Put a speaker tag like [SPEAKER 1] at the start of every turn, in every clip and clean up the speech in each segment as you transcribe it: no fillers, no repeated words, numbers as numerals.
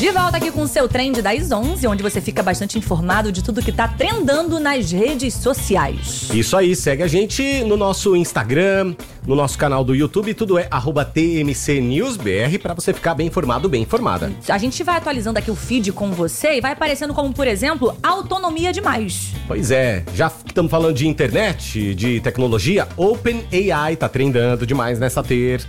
[SPEAKER 1] De volta aqui com o seu Trend das 11, onde você fica bastante informado de tudo que tá trendando nas redes sociais.
[SPEAKER 2] Isso aí, segue a gente no nosso Instagram, no nosso canal do YouTube, tudo é @TMCNewsBR pra você ficar bem informado, bem informada.
[SPEAKER 1] A gente vai atualizando aqui o feed com você e vai aparecendo como, por exemplo, autonomia demais.
[SPEAKER 2] Pois é, já que estamos falando de internet, de tecnologia, OpenAI tá trendando demais nessa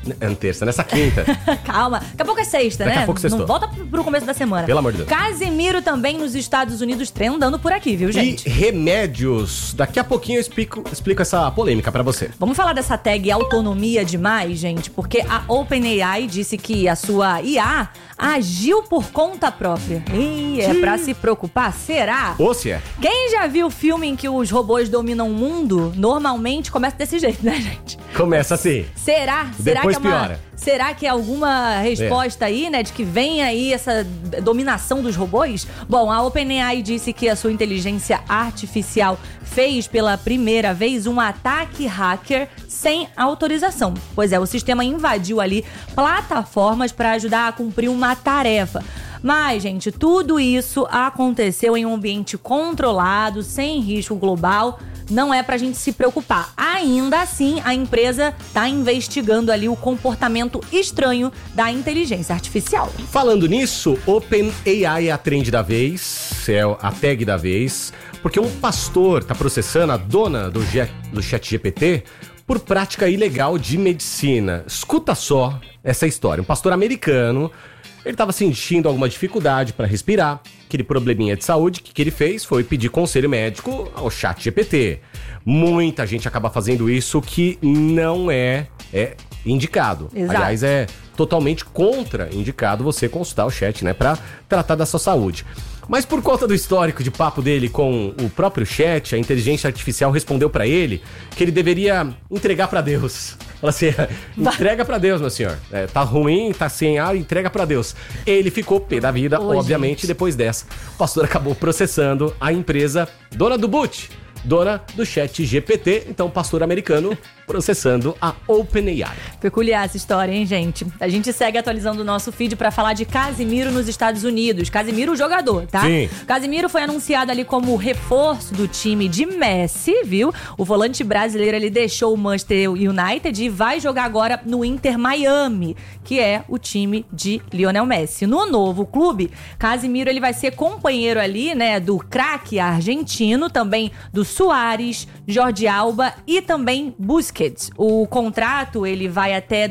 [SPEAKER 2] nessa quinta.
[SPEAKER 1] Calma, daqui a pouco é sexta,
[SPEAKER 2] Daqui
[SPEAKER 1] né?
[SPEAKER 2] a pouco sextou.
[SPEAKER 1] Não volta pro começo da semana.
[SPEAKER 2] Pelo amor de Deus.
[SPEAKER 1] Casimiro também nos Estados Unidos trendando por aqui, viu, gente?
[SPEAKER 2] E remédios. Daqui a pouquinho eu explico essa polêmica pra você.
[SPEAKER 1] Vamos falar dessa tag autonomia demais, gente, porque a OpenAI disse que a sua IA agiu por conta própria. E é pra se preocupar? Será?
[SPEAKER 2] Ou se é.
[SPEAKER 1] Quem já viu o filme em que os robôs dominam o mundo, normalmente começa desse jeito, né, gente?
[SPEAKER 2] Começa assim.
[SPEAKER 1] Será
[SPEAKER 2] Depois
[SPEAKER 1] que é
[SPEAKER 2] piora.
[SPEAKER 1] Será que é alguma resposta aí, né, de que vem aí essa dominação dos robôs? Bom, a OpenAI disse que a sua inteligência artificial fez pela primeira vez um ataque hacker sem autorização. Pois é, o sistema invadiu ali plataformas para ajudar a cumprir uma tarefa. Mas, gente, tudo isso aconteceu em um ambiente controlado, sem risco global. Não é pra gente se preocupar. Ainda assim, a empresa tá investigando ali o comportamento estranho da inteligência artificial.
[SPEAKER 2] Falando nisso, OpenAI é a trend da vez, é a tag da vez, porque um pastor tá processando a dona do ChatGPT por prática ilegal de medicina. Escuta só essa história. Um pastor americano, ele estava sentindo alguma dificuldade para respirar, aquele probleminha de saúde, o que ele fez foi pedir conselho médico ao ChatGPT. Muita gente acaba fazendo isso que não é indicado.
[SPEAKER 1] Exato.
[SPEAKER 2] Aliás, é totalmente contraindicado você consultar o chat, né, para tratar da sua saúde. Mas por conta do histórico de papo dele com o próprio chat, a inteligência artificial respondeu pra ele que ele deveria entregar pra Deus. Fala assim, entrega pra Deus, meu senhor. Tá ruim, tá sem ar, entrega pra Deus. Ele ficou pé da vida, obviamente, gente. Depois dessa. O pastor acabou processando a empresa dona do boot, dona do ChatGPT, então pastor americano processando a OpenAI.
[SPEAKER 1] Peculiar essa história, hein, gente? A gente segue atualizando o nosso feed pra falar de Casimiro nos Estados Unidos. Casimiro, o jogador, tá?
[SPEAKER 2] Sim.
[SPEAKER 1] Casimiro foi anunciado ali como reforço do time de Messi, viu? O volante brasileiro, ele deixou o Manchester United e vai jogar agora no Inter Miami, que é o time de Lionel Messi. No novo clube, Casimiro, ele vai ser companheiro ali, né, do craque argentino, também do Suárez, Jordi Alba e também Busquets. O contrato, ele vai até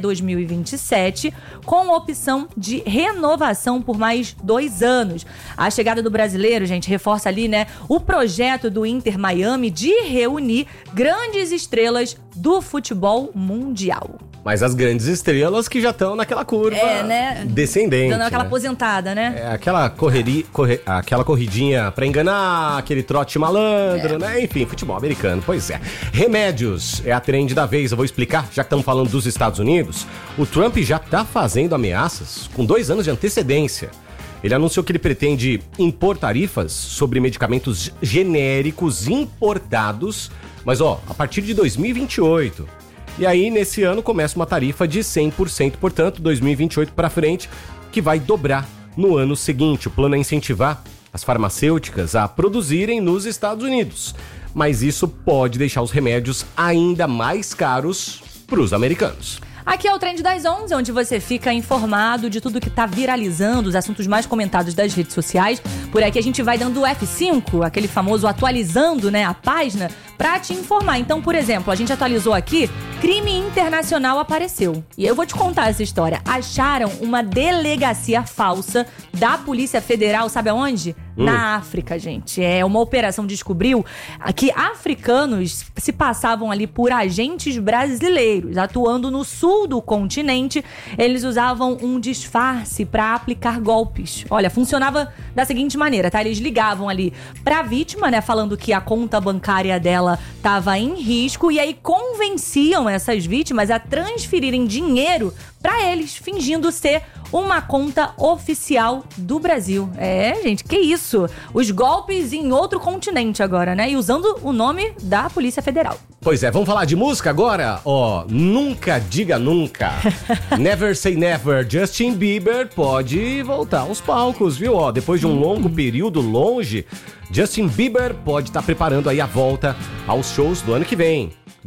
[SPEAKER 1] 2027, com opção de renovação por mais 2 anos. A chegada do brasileiro, gente, reforça ali, né, o projeto do Inter Miami de reunir grandes estrelas do futebol mundial.
[SPEAKER 2] Mas as grandes estrelas que já estão naquela curva
[SPEAKER 1] né?
[SPEAKER 2] descendente.
[SPEAKER 1] Dando aquela
[SPEAKER 2] né?
[SPEAKER 1] aposentada, né?
[SPEAKER 2] Aquela aquela corridinha pra enganar, aquele trote malandro, né? Enfim, futebol americano, pois é. Remédios é a trend da vez, eu vou explicar, já que estamos falando dos Estados Unidos. O Trump já tá fazendo ameaças com 2 anos de antecedência. Ele anunciou que ele pretende impor tarifas sobre medicamentos genéricos importados, mas a partir de 2028. E aí, nesse ano, começa uma tarifa de 100%, portanto, 2028 para frente, que vai dobrar no ano seguinte. O plano é incentivar as farmacêuticas a produzirem nos Estados Unidos. Mas isso pode deixar os remédios ainda mais caros para os americanos.
[SPEAKER 1] Aqui é o Trend das 11, onde você fica informado de tudo que tá viralizando, os assuntos mais comentados das redes sociais. Por aqui a gente vai dando o F5, aquele famoso atualizando, né, a página, pra te informar. Então, por exemplo, a gente atualizou aqui, crime internacional apareceu. E eu vou te contar essa história. Acharam uma delegacia falsa da Polícia Federal, sabe aonde? Na África, gente. Uma operação descobriu que africanos se passavam ali por agentes brasileiros, atuando no sul do continente. Eles usavam um disfarce para aplicar golpes. Olha, funcionava da seguinte maneira, tá? Eles ligavam ali pra vítima, né, falando que a conta bancária dela estava em risco, e aí convenciam essas vítimas a transferirem dinheiro pra eles, fingindo ser uma conta oficial do Brasil. Gente, que isso? Os golpes em outro continente agora, né? E usando o nome da Polícia Federal.
[SPEAKER 2] Pois é, vamos falar de música agora? Ó, nunca diga nunca. Never say never. Justin Bieber pode voltar aos palcos, viu? Ó, depois de um longo período longe, Justin Bieber pode estar preparando aí a volta aos shows do ano que vem,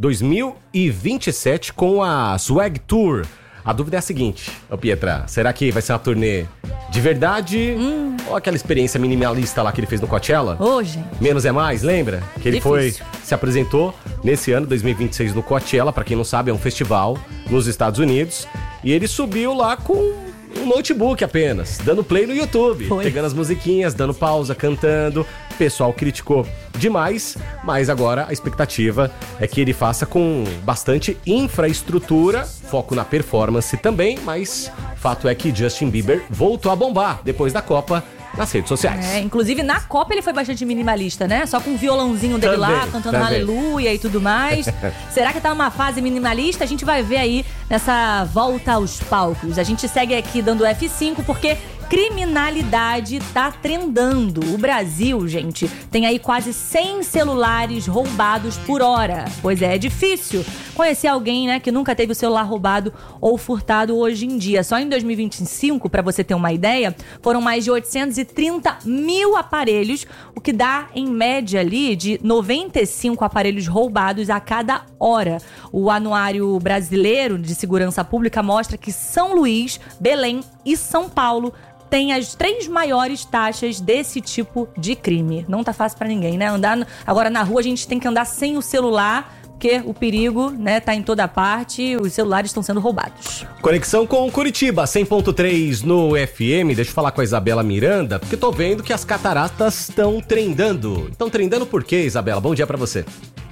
[SPEAKER 2] 2027, com a Swag Tour. A dúvida é a seguinte, ô Pietra, será que vai ser uma turnê de verdade ou aquela experiência minimalista lá que ele fez no Coachella?
[SPEAKER 1] Ô, gente.
[SPEAKER 2] Menos é mais, lembra? Que ele se apresentou nesse ano, 2026, no Coachella, pra quem não sabe, é um festival nos Estados Unidos, e ele subiu lá com um notebook apenas, dando play no YouTube, pegando as musiquinhas, dando pausa, cantando. O pessoal criticou demais, mas agora a expectativa é que ele faça com bastante infraestrutura, foco na performance também, mas fato é que Justin Bieber voltou a bombar depois da Copa nas redes sociais.
[SPEAKER 1] Inclusive na Copa ele foi bastante minimalista, né? Só com o violãozinho dele lá, cantando Aleluia e tudo mais. Será que tá numa fase minimalista? A gente vai ver aí nessa volta aos palcos. A gente segue aqui dando F5 porque criminalidade tá trendando. O Brasil, gente, tem aí quase 100 celulares roubados por hora. Pois é difícil conhecer alguém, né, que nunca teve o celular roubado ou furtado hoje em dia. Só em 2025, para você ter uma ideia, foram mais de 830 mil aparelhos, o que dá, em média, ali, de 95 aparelhos roubados a cada hora. O Anuário Brasileiro de Segurança Pública mostra que São Luís, Belém e São Paulo tem as 3 maiores taxas desse tipo de crime. Não tá fácil pra ninguém, né? Agora na rua a gente tem que andar sem o celular, porque o perigo, né, tá em toda parte, os celulares estão sendo roubados. Conexão com Curitiba, 100.3 no FM. Deixa eu falar com a Isabela Miranda, porque tô vendo que as cataratas estão trendando. Estão trendando por quê, Isabela? Bom dia pra você.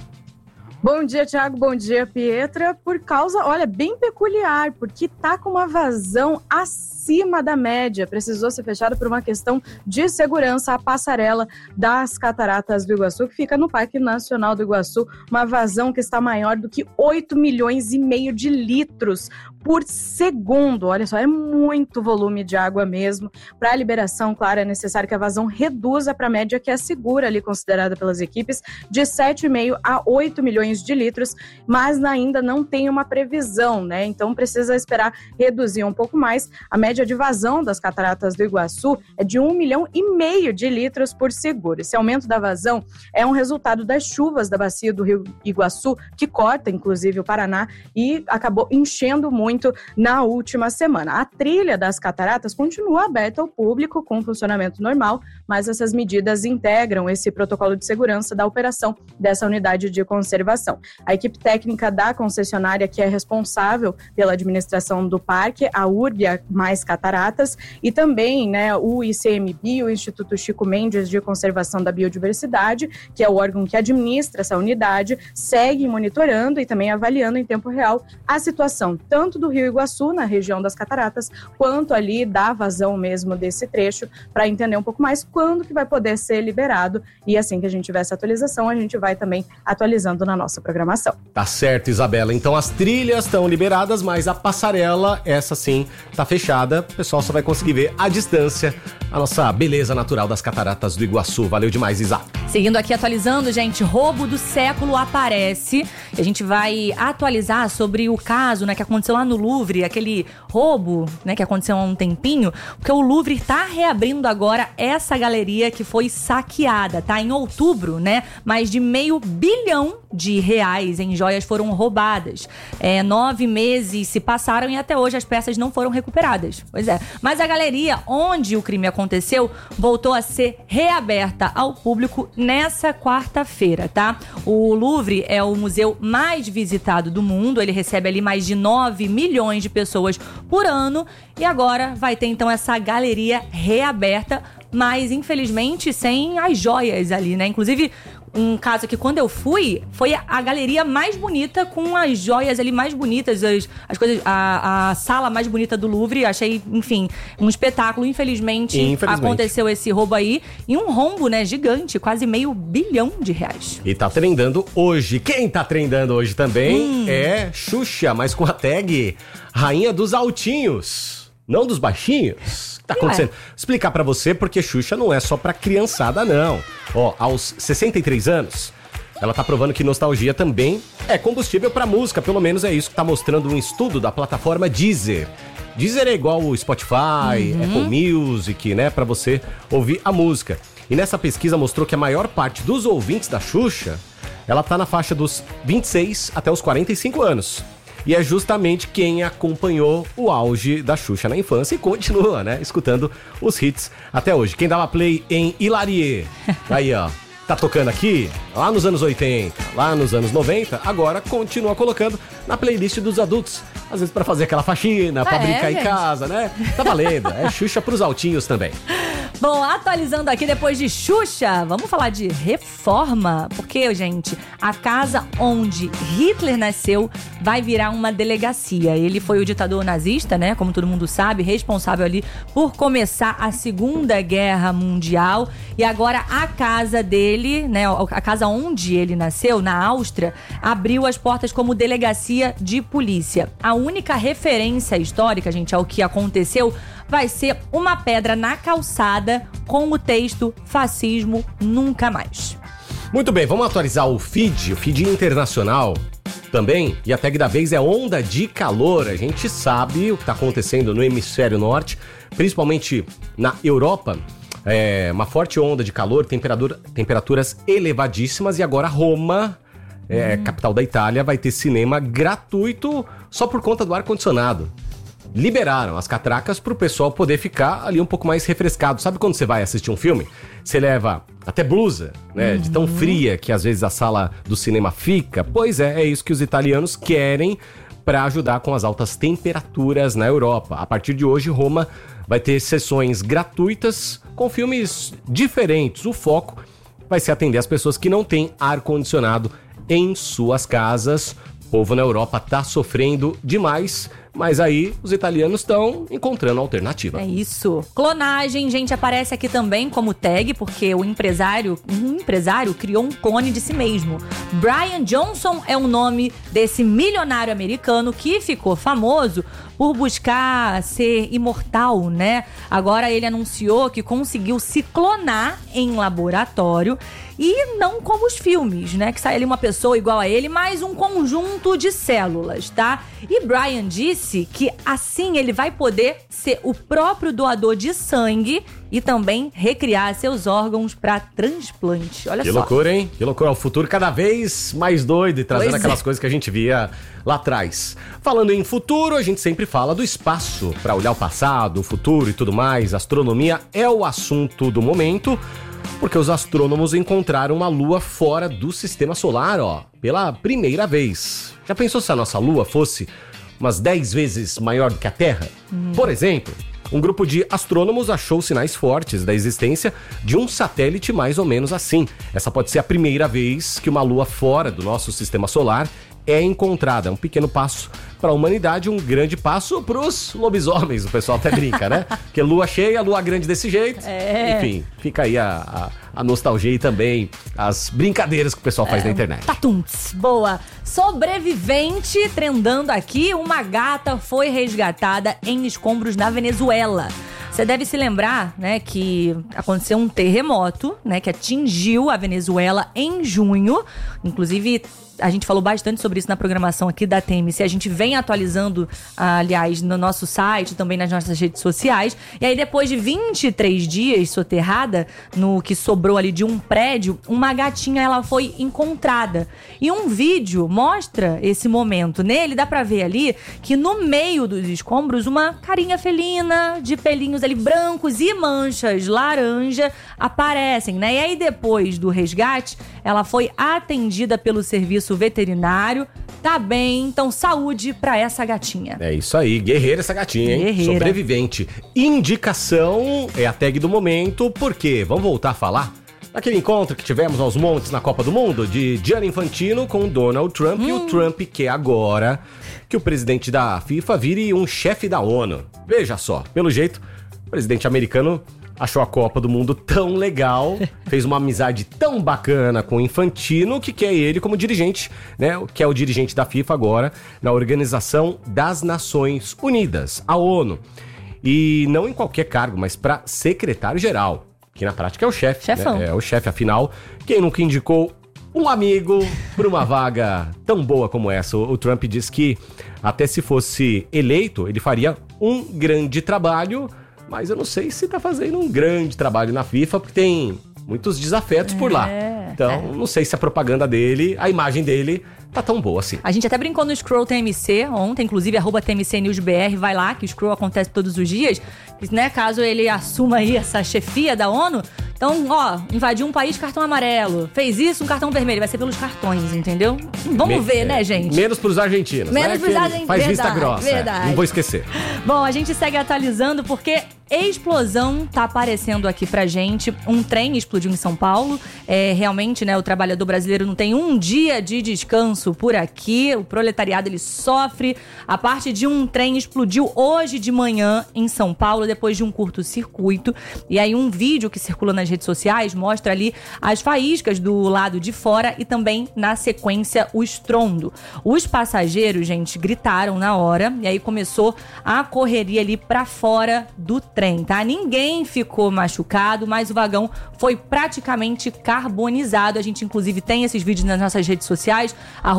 [SPEAKER 3] Bom dia, Thiago. Bom dia, Pietra. Por causa, olha, bem peculiar, porque tá com uma vazão acima da média. Precisou ser fechada por uma questão de segurança a passarela das Cataratas do Iguaçu, que fica no Parque Nacional do Iguaçu. Uma vazão que está maior do que 8,5 milhões de litros por segundo. Olha só, é muito volume de água mesmo. Para a liberação, claro, é necessário que a vazão reduza para a média que é segura ali, considerada pelas equipes, de 7,5 a 8 milhões de litros, mas ainda não tem uma previsão, né? Então precisa esperar reduzir um pouco mais. A média de vazão das Cataratas do Iguaçu é de 1,5 milhão de litros por segundo. Esse aumento da vazão é um resultado das chuvas da bacia do Rio Iguaçu, que corta, inclusive, o Paraná, e acabou enchendo muito na última semana. A trilha das cataratas continua aberta ao público, com funcionamento normal, mas essas medidas integram esse protocolo de segurança da operação dessa unidade de conservação. A equipe técnica da concessionária, que é responsável pela administração do parque, a Urbia mais Cataratas, e também, né, o ICMBio, o Instituto Chico Mendes de Conservação da Biodiversidade, que é o órgão que administra essa unidade, segue monitorando e também avaliando em tempo real a situação tanto do Rio Iguaçu, na região das Cataratas, quanto ali da vazão mesmo desse trecho, para entender um pouco mais quando que vai poder ser liberado, e assim que a gente tiver essa atualização, a gente vai também atualizando na nossa programação.
[SPEAKER 2] Tá certo, Isabela. Então as trilhas estão liberadas, mas a passarela, essa sim, tá fechada. O pessoal só vai conseguir ver à distância a nossa beleza natural das Cataratas do Iguaçu. Valeu demais, Isa. Seguindo aqui, atualizando, gente, roubo do século aparece. E a gente vai atualizar sobre o caso, né, que aconteceu lá no Louvre, aquele roubo, né, que aconteceu há um tempinho, porque o Louvre tá reabrindo agora essa galeria que foi saqueada, tá? Em outubro, né, mais de R$500 bilhão em joias foram roubadas. 9 meses se passaram e até hoje as peças não foram recuperadas. Pois é. Mas a galeria onde o crime aconteceu voltou a ser reaberta ao público nessa quarta-feira, tá? O Louvre é o museu mais visitado do mundo. Ele recebe ali mais de 9 milhões de pessoas por ano. E agora vai ter então essa galeria reaberta, mas infelizmente sem as joias ali, né? Inclusive, um caso que quando eu fui, foi a galeria mais bonita, com as joias ali mais bonitas, as coisas, a sala mais bonita do Louvre. Achei, enfim, um espetáculo. Infelizmente, aconteceu esse roubo aí, e um rombo, né, gigante, quase R$500 bilhão. E tá trendando hoje. Quem tá trendando hoje também é Xuxa, mas com a tag Rainha dos Altinhos, não dos baixinhos. Tá acontecendo? Explicar pra você, porque Xuxa não é só pra criançada, não. Ó, aos 63 anos, ela tá provando que nostalgia também é combustível pra música, pelo menos é isso que tá mostrando um estudo da plataforma Deezer. Deezer é igual o Spotify, Apple Music, né, pra você ouvir a música. E nessa pesquisa mostrou que a maior parte dos ouvintes da Xuxa, ela tá na faixa dos 26 até os 45 anos. E é justamente quem acompanhou o auge da Xuxa na infância e continua, né, escutando os hits até hoje. Quem dava play em Hilarie, aí ó, tá tocando aqui, lá nos anos 80, lá nos anos 90, agora continua colocando na playlist dos adultos. Às vezes pra fazer aquela faxina, pra brincar em casa, né? Tá valendo, é Xuxa pros altinhos também.
[SPEAKER 1] Bom, atualizando aqui depois de Xuxa, vamos falar de reforma, porque, gente, a casa onde Hitler nasceu vai virar uma delegacia. Ele foi o ditador nazista, né, como todo mundo sabe, responsável ali por começar a Segunda Guerra Mundial. E agora a casa dele, né, a casa onde ele nasceu, na Áustria, abriu as portas como delegacia de polícia. A única referência histórica, gente, ao que aconteceu vai ser uma pedra na calçada com o texto "Fascismo nunca mais".
[SPEAKER 2] Muito bem, vamos atualizar o feed internacional também. E a tag da vez é onda de calor. A gente sabe o que está acontecendo no hemisfério norte, principalmente na Europa. É uma forte onda de calor, temperaturas elevadíssimas. E agora Roma, capital da Itália, vai ter cinema gratuito só por conta do ar-condicionado. Liberaram as catracas pro pessoal poder ficar ali um pouco mais refrescado. Sabe quando você vai assistir um filme? Você leva até blusa, né? De tão fria que às vezes a sala do cinema fica. Pois é isso que os italianos querem para ajudar com as altas temperaturas na Europa. A partir de hoje, Roma vai ter sessões gratuitas com filmes diferentes. O foco vai ser atender as pessoas que não têm ar-condicionado em suas casas. O povo na Europa tá sofrendo demais, mas aí os italianos estão encontrando alternativa.
[SPEAKER 1] É isso. Clonagem, gente, aparece aqui também como tag, porque um empresário criou um clone de si mesmo. Brian Johnson é o nome desse milionário americano que ficou famoso por buscar ser imortal, né? Agora ele anunciou que conseguiu se clonar em laboratório. E não como os filmes, né? Que sai ali uma pessoa igual a ele, mas um conjunto de células, tá? E Brian disse que assim ele vai poder ser o próprio doador de sangue e também recriar seus órgãos para transplante. Olha só.
[SPEAKER 2] Que loucura, hein? Que loucura. O futuro cada vez mais doido e trazendo aquelas coisas que a gente via lá atrás. Falando em futuro, a gente sempre fala do espaço. Para olhar o passado, o futuro e tudo mais. Astronomia é o assunto do momento. Porque os astrônomos encontraram uma lua fora do sistema solar, ó, pela primeira vez. Já pensou se a nossa lua fosse umas 10 vezes maior do que a Terra? Por exemplo, um grupo de astrônomos achou sinais fortes da existência de um satélite mais ou menos assim. Essa pode ser a primeira vez que uma lua fora do nosso sistema solar é encontrada. Um pequeno passo para a humanidade, um grande passo para os lobisomens. O pessoal até brinca, né? Porque lua cheia, lua grande desse jeito. Enfim, fica aí a nostalgia e também as brincadeiras que o pessoal faz na internet.
[SPEAKER 1] Tatunts, boa. Sobrevivente, trendando aqui, uma gata foi resgatada em escombros na Venezuela. Você deve se lembrar, né, que aconteceu um terremoto, né, que atingiu a Venezuela em junho. Inclusive, a gente falou bastante sobre isso na programação aqui da TMC. A gente vem atualizando, aliás, no nosso site, também nas nossas redes sociais. E aí, depois de 23 dias soterrada, no que sobrou ali de um prédio, uma gatinha, ela foi encontrada. E um vídeo mostra esse momento. Nele, dá pra ver ali que no meio dos escombros, uma carinha felina, de pelinhos ali brancos e manchas laranja aparecem, né? E aí, depois do resgate, ela foi atendida pelo serviço veterinário. Tá bem, então saúde pra essa gatinha.
[SPEAKER 2] É isso aí, guerreira essa gatinha, hein?
[SPEAKER 1] Guerreira.
[SPEAKER 2] Sobrevivente. Indicação é a tag do momento, porque vamos voltar a falar daquele encontro que tivemos aos montes na Copa do Mundo, de Gianni Infantino com Donald Trump, e o Trump quer agora que o presidente da FIFA vire um chefe da ONU. Veja só, pelo jeito, o presidente americano achou a Copa do Mundo tão legal, fez uma amizade tão bacana com o Infantino, que quer ele como dirigente, né? Que é o dirigente da FIFA agora, na Organização das Nações Unidas, a ONU. E não em qualquer cargo, mas para secretário-geral, que na prática é o chefe.
[SPEAKER 1] Chefão.
[SPEAKER 2] Né? É o chefe, afinal. Quem nunca indicou um amigo por uma vaga tão boa como essa. O Trump diz que até se fosse eleito, ele faria um grande trabalho, mas eu não sei se tá fazendo um grande trabalho na FIFA, porque tem muitos desafetos por lá. Então, não sei se a propaganda dele, a imagem dele tá tão boa assim.
[SPEAKER 1] A gente até brincou no Scroll TMC ontem, inclusive @TMCNewsBR, vai lá, que o Scroll acontece todos os dias, né, caso ele assuma aí essa chefia da ONU. Então, invadiu um país, cartão amarelo. Fez isso, um cartão vermelho. Vai ser pelos cartões, entendeu? Vamos ver, né, gente?
[SPEAKER 2] Menos pros argentinos,
[SPEAKER 1] menos pros argentinos.
[SPEAKER 2] Faz vista grossa.
[SPEAKER 1] Verdade.
[SPEAKER 2] Não vou esquecer.
[SPEAKER 1] Bom, a gente segue atualizando porque explosão tá aparecendo aqui pra gente. Um trem explodiu em São Paulo. Realmente, né, o trabalhador brasileiro não tem um dia de descanso por aqui. O proletariado, ele sofre. A parte de um trem explodiu hoje de manhã em São Paulo, depois de um curto-circuito. E aí um vídeo que circula nas redes sociais mostra ali as faíscas do lado de fora e também, na sequência, o estrondo. Os passageiros, gente, gritaram na hora e aí começou a correria ali pra fora do trem, tá? Ninguém ficou machucado, mas o vagão foi praticamente carbonizado. A gente, inclusive, tem esses vídeos nas nossas redes sociais,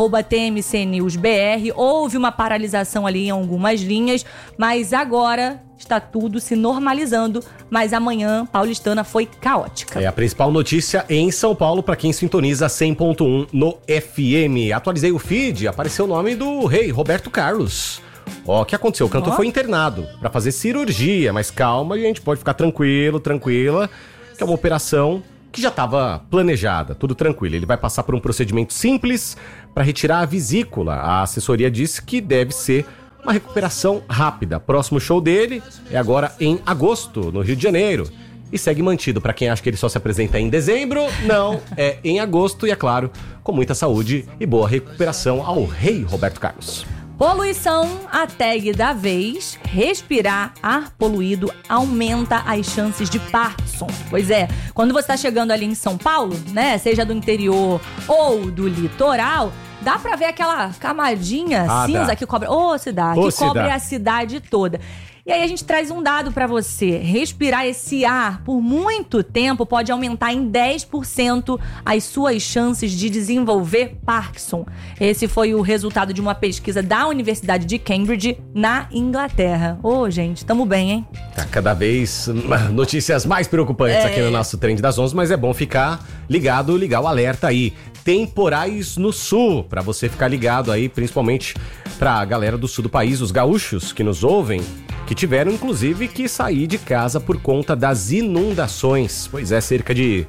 [SPEAKER 1] @TMCNewsBR. Houve uma paralisação ali em algumas linhas, mas agora está tudo se normalizando, mas amanhã paulistana foi caótica.
[SPEAKER 2] É a principal notícia em São Paulo para quem sintoniza 100.1 no FM. Atualizei o feed, apareceu o nome do rei Roberto Carlos. O que aconteceu? O cantor foi internado para fazer cirurgia, mas calma, gente, pode ficar tranquila, que é uma operação que já estava planejada, tudo tranquilo. Ele vai passar por um procedimento simples para retirar a vesícula. A assessoria disse que deve ser uma recuperação rápida. Próximo show dele é agora em agosto, no Rio de Janeiro. E segue mantido. Para quem acha que ele só se apresenta em dezembro, não, é em agosto e, é claro, com muita saúde e boa recuperação ao rei Roberto Carlos.
[SPEAKER 1] Poluição, a tag da vez. Respirar ar poluído aumenta as chances de Parkinson. Pois é, quando você está chegando ali em São Paulo, né, seja do interior ou do litoral, dá pra ver aquela camadinha cinza que cobre... cobre a cidade toda. E aí a gente traz um dado pra você. Respirar esse ar por muito tempo pode aumentar em 10% as suas chances de desenvolver Parkinson. Esse foi o resultado de uma pesquisa da Universidade de Cambridge, na Inglaterra. Gente, tamo bem, hein?
[SPEAKER 2] Tá cada vez notícias mais preocupantes aqui no nosso Trend das 11, mas é bom ficar ligado, ligar o alerta aí. Temporais no sul, pra você ficar ligado aí, principalmente pra galera do sul do país, os gaúchos que nos ouvem, que tiveram inclusive que sair de casa por conta das inundações. Pois é, cerca de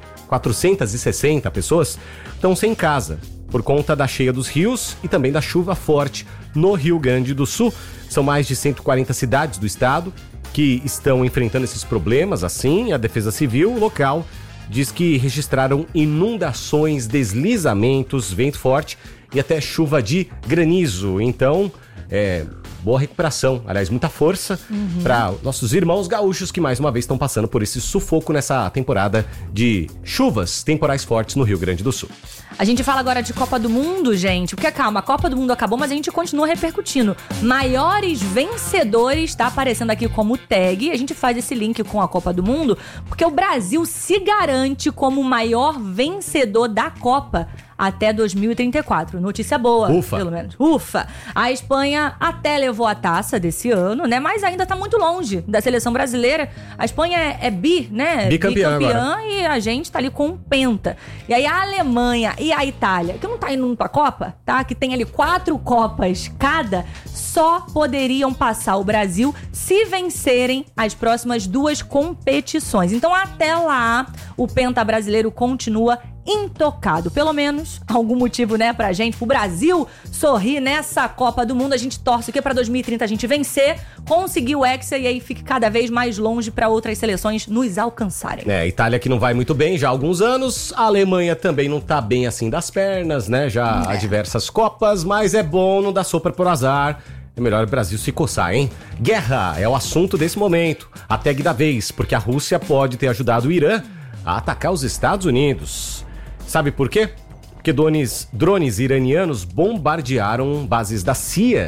[SPEAKER 2] 460 pessoas estão sem casa por conta da cheia dos rios e também da chuva forte no Rio Grande do Sul. São mais de 140 cidades do estado que estão enfrentando esses problemas. Assim, a Defesa Civil local diz que registraram inundações, deslizamentos, vento forte e até chuva de granizo. Então, boa recuperação, aliás, muita força para nossos irmãos gaúchos que mais uma vez estão passando por esse sufoco nessa temporada de chuvas temporais fortes no Rio Grande do Sul.
[SPEAKER 1] A gente fala agora de Copa do Mundo, gente, porque calma, a Copa do Mundo acabou, mas a gente continua repercutindo. Maiores vencedores, tá aparecendo aqui como tag, a gente faz esse link com a Copa do Mundo, porque o Brasil se garante como o maior vencedor da Copa até 2034. Notícia boa, pelo menos. Ufa! A Espanha até levou a taça desse ano, né? Mas ainda tá muito longe da seleção brasileira. A Espanha é bicampeã e a gente tá ali com penta. E aí a Alemanha e a Itália, que não tá indo pra Copa, tá? Que tem ali 4 Copas cada, só poderiam passar o Brasil se vencerem as próximas 2 competições. Então até lá, o penta brasileiro continua intocado. Pelo menos algum motivo, né, pra gente, pro Brasil sorrir nessa Copa do Mundo. A gente torce que pra 2030 a gente vencer, conseguir o Hexa e aí fique cada vez mais longe pra outras seleções nos alcançarem.
[SPEAKER 2] Itália que não vai muito bem já há alguns anos, a Alemanha também não tá bem assim das pernas, né, já há diversas Copas, mas é bom, não dar sopa por azar. É melhor o Brasil se coçar, hein? Guerra é o assunto desse momento, a tag da vez, porque a Rússia pode ter ajudado o Irã a atacar os Estados Unidos. Sabe por quê? Porque drones iranianos bombardearam bases da CIA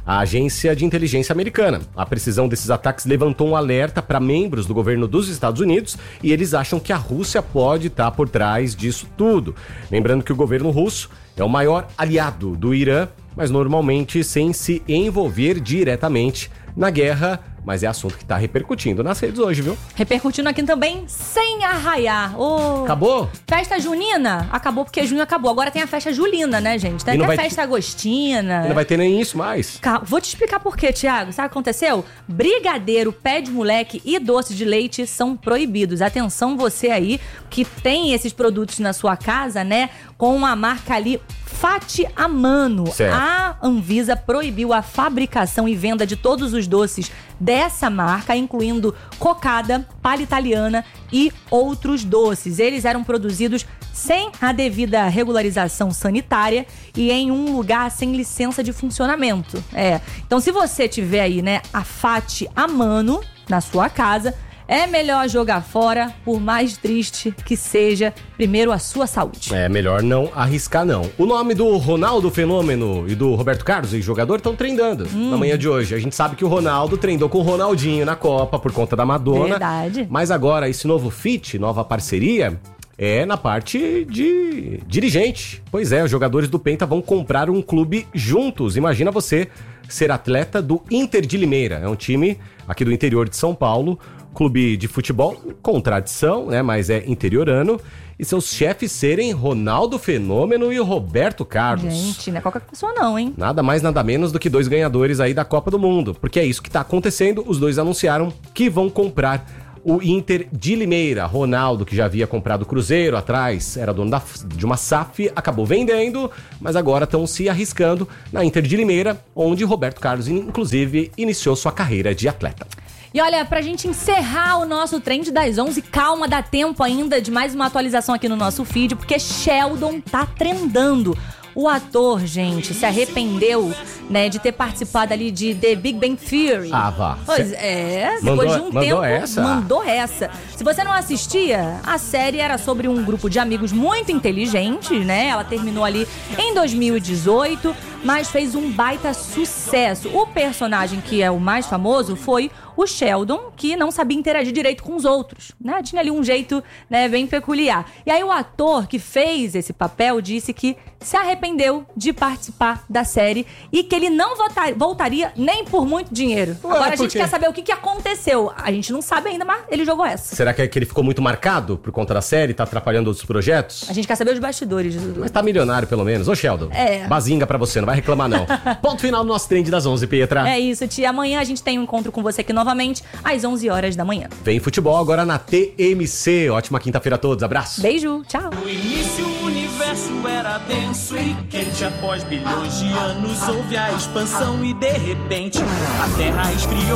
[SPEAKER 2] a agência de inteligência americana. A precisão desses ataques levantou um alerta para membros do governo dos Estados Unidos e eles acham que a Rússia pode estar por trás disso tudo. Lembrando que o governo russo é o maior aliado do Irã, mas normalmente sem se envolver diretamente na guerra, mas é assunto que tá repercutindo nas redes hoje, viu?
[SPEAKER 1] Repercutindo aqui também sem arraiar.
[SPEAKER 2] Acabou?
[SPEAKER 1] Festa junina? Acabou porque junho acabou. Agora tem a festa julina, né, gente? Tem até festa agostina.
[SPEAKER 2] Não vai ter nem isso mais.
[SPEAKER 1] Vou te explicar por quê, Thiago. Sabe o que aconteceu? Brigadeiro, pé de moleque e doce de leite são proibidos. Atenção você aí que tem esses produtos na sua casa, né? Com a marca ali Fati Amano.
[SPEAKER 2] Certo.
[SPEAKER 1] A Anvisa proibiu a fabricação e venda de todos os doces dessa marca, incluindo cocada, palha italiana e outros doces. Eles eram produzidos sem a devida regularização sanitária e em um lugar sem licença de funcionamento. Então, se você tiver aí, né, a Fati Amano na sua casa, é melhor jogar fora, por mais triste que seja, primeiro a sua saúde.
[SPEAKER 2] É melhor não arriscar, não. O nome do Ronaldo Fenômeno e do Roberto Carlos, ex-jogador, estão treinando na manhã de hoje. A gente sabe que o Ronaldo treinou com o Ronaldinho na Copa por conta da Madonna.
[SPEAKER 1] Verdade.
[SPEAKER 2] Mas agora, esse novo feat, nova parceria, é na parte de dirigente. Pois é, os jogadores do Penta vão comprar um clube juntos. Imagina você ser atleta do Inter de Limeira. É um time aqui do interior de São Paulo, clube de futebol com tradição, né, mas é interiorano, e seus chefes serem Ronaldo Fenômeno e o Roberto Carlos.
[SPEAKER 1] Gente, não é qualquer pessoa não, hein?
[SPEAKER 2] Nada mais, nada menos do que dois ganhadores aí da Copa do Mundo, porque é isso que tá acontecendo. Os dois anunciaram que vão comprar o Inter de Limeira. Ronaldo, que já havia comprado o Cruzeiro atrás, era dono de uma SAF, acabou vendendo, mas agora estão se arriscando na Inter de Limeira, onde Roberto Carlos, inclusive, iniciou sua carreira de atleta.
[SPEAKER 1] E olha, pra gente encerrar o nosso Trend das 11, calma, dá tempo ainda de mais uma atualização aqui no nosso feed, porque Sheldon tá trendando. O ator, gente, se arrependeu, né, de ter participado ali de The Big Bang Theory.
[SPEAKER 2] Ah, vá.
[SPEAKER 1] Pois depois de um tempo, mandou essa. Se você não assistia, a série era sobre um grupo de amigos muito inteligentes, né? Ela terminou ali em 2018, mas fez um baita sucesso. O personagem que é o mais famoso foi o Sheldon, que não sabia interagir direito com os outros, né? Tinha ali um jeito, né, bem peculiar. E aí o ator que fez esse papel disse que se arrependeu de participar da série e que ele não voltaria nem por muito dinheiro. Agora a gente quer saber o que aconteceu. A gente não sabe ainda, mas ele jogou essa.
[SPEAKER 2] Será que é que ele ficou muito marcado por conta da série, tá atrapalhando outros projetos?
[SPEAKER 1] A gente quer saber os bastidores.
[SPEAKER 2] Mas tá milionário pelo menos. Ô, Sheldon, bazinga pra você, não vai reclamar não. Ponto final do nosso Trend das 11, Pietra.
[SPEAKER 1] É isso, tia. Amanhã a gente tem um encontro com você aqui novamente, às 11 horas da manhã.
[SPEAKER 2] Vem futebol agora na TMC. Ótima quinta-feira a todos. Abraço.
[SPEAKER 1] Beijo. Tchau.
[SPEAKER 4] No início o universo era denso e quente. Após bilhões de anos houve a expansão e de repente a Terra esfriou.